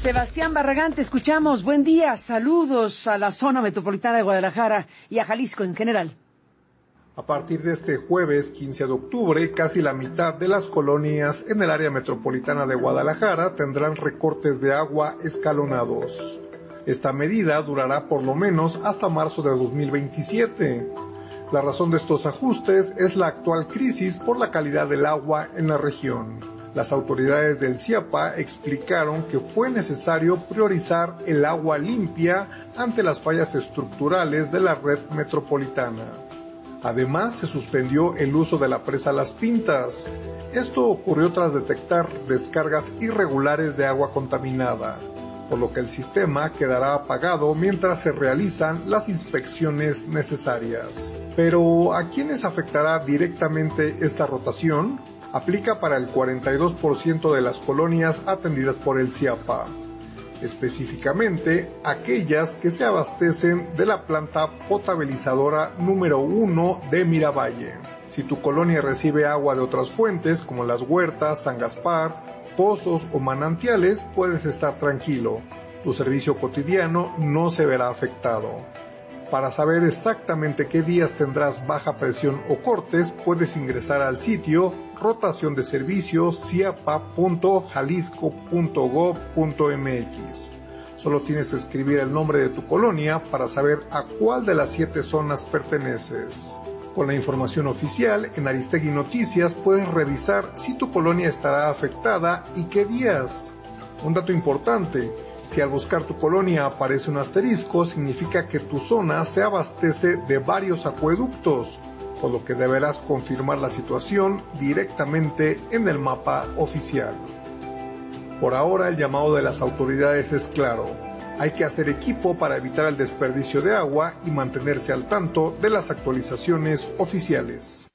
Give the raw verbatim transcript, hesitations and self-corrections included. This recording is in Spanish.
Sebastián Barragán, te escuchamos. Buen día, saludos a la zona metropolitana de Guadalajara y a Jalisco en general. A partir de este jueves quince de octubre, casi la mitad de las colonias en el área metropolitana de Guadalajara tendrán recortes de agua escalonados. Esta medida durará por lo menos hasta marzo de dos mil veintisiete. La razón de estos ajustes es la actual crisis por la calidad del agua en la región. Las autoridades del CIAPA explicaron que fue necesario priorizar el agua limpia ante las fallas estructurales de la red metropolitana. Además, se suspendió el uso de la presa Las Pintas. Esto ocurrió tras detectar descargas irregulares de agua contaminada, por lo que el sistema quedará apagado mientras se realizan las inspecciones necesarias. Pero, ¿a quiénes afectará directamente esta rotación? Aplica para el cuarenta y dos por ciento de las colonias atendidas por el CIAPA, específicamente aquellas que se abastecen de la planta potabilizadora número uno de Miravalle. Si tu colonia recibe agua de otras fuentes como las huertas, San Gaspar, pozos o manantiales, puedes estar tranquilo. Tu servicio cotidiano no se verá afectado. Para saber exactamente qué días tendrás baja presión o cortes, puedes ingresar al sitio rotación de servicios ciapa punto jalisco punto gob punto mx. Solo tienes que escribir el nombre de tu colonia para saber a cuál de las siete zonas perteneces. Con la información oficial, en Aristegui Noticias puedes revisar si tu colonia estará afectada y qué días. Un dato importante: si al buscar tu colonia aparece un asterisco, significa que tu zona se abastece de varios acueductos, por lo que deberás confirmar la situación directamente en el mapa oficial. Por ahora, el llamado de las autoridades es claro: hay que hacer equipo para evitar el desperdicio de agua y mantenerse al tanto de las actualizaciones oficiales.